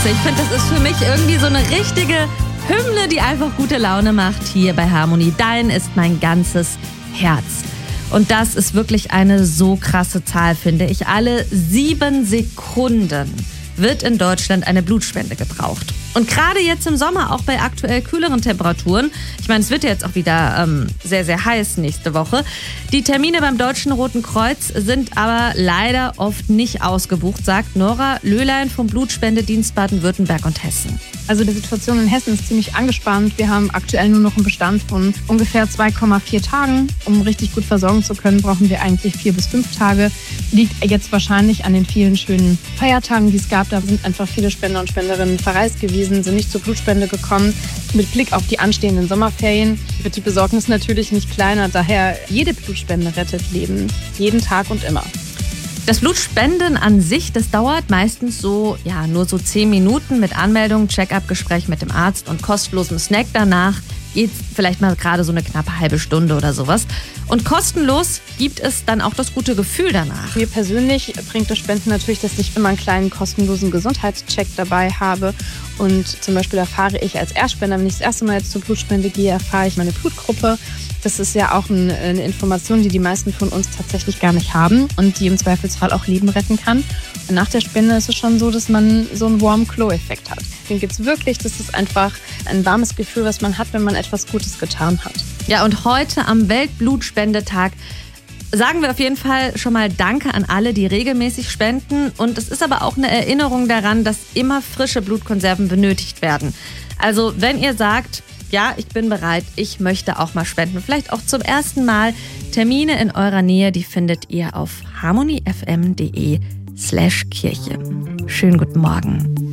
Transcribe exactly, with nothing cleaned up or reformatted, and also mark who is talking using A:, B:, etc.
A: Ich finde, das ist für mich irgendwie so eine richtige Hymne, die einfach gute Laune macht hier bei Harmonie. Dein ist mein ganzes Herz. Und das ist wirklich eine so krasse Zahl, finde ich. Alle sieben Sekunden wird in Deutschland eine Blutspende gebraucht. Und gerade jetzt im Sommer, auch bei aktuell kühleren Temperaturen, ich meine, es wird ja jetzt auch wieder ähm, sehr, sehr heiß nächste Woche. Die Termine beim Deutschen Roten Kreuz sind aber leider oft nicht ausgebucht, sagt Nora Löhlein vom Blutspendedienst Baden-Württemberg und Hessen.
B: Also die Situation in Hessen ist ziemlich angespannt. Wir haben aktuell nur noch einen Bestand von ungefähr zwei Komma vier Tagen. Um richtig gut versorgen zu können, brauchen wir eigentlich vier bis fünf Tage. Liegt jetzt wahrscheinlich an den vielen schönen Feiertagen, die es gab. Da sind einfach viele Spender und Spenderinnen verreist gewesen, sind nicht zur Blutspende gekommen. Mit Blick auf die anstehenden Sommerferien wird die Besorgnis natürlich nicht kleiner. Daher, jede Blutspende rettet Leben. Jeden Tag und immer.
A: Das Blutspenden an sich, das dauert meistens so, ja, nur so zehn Minuten mit Anmeldung, Check-up-Gespräch mit dem Arzt und kostenlosem Snack danach. Geht vielleicht mal gerade so eine knappe halbe Stunde oder sowas. Und kostenlos gibt es dann auch das gute Gefühl danach.
B: Mir persönlich bringt das Spenden natürlich, dass ich immer einen kleinen kostenlosen Gesundheitscheck dabei habe. Und zum Beispiel erfahre ich als Erstspender, wenn ich das erste Mal jetzt zur Blutspende gehe, erfahre ich meine Blutgruppe. Das ist ja auch eine Information, die die meisten von uns tatsächlich gar nicht haben und die im Zweifelsfall auch Leben retten kann. Und nach der Spende ist es schon so, dass man so einen Warm-Glow-Effekt hat. Den gibt es wirklich. Das ist einfach ein warmes Gefühl, was man hat, wenn man etwas Gutes getan hat.
A: Ja, und heute am Weltblutspendetag sagen wir auf jeden Fall schon mal Danke an alle, die regelmäßig spenden. Und es ist aber auch eine Erinnerung daran, dass immer frische Blutkonserven benötigt werden. Also wenn ihr sagt, ja, ich bin bereit, ich möchte auch mal spenden, vielleicht auch zum ersten Mal, Termine in eurer Nähe, die findet ihr auf harmoniefm punkt de slash Kirche. Schönen guten Morgen.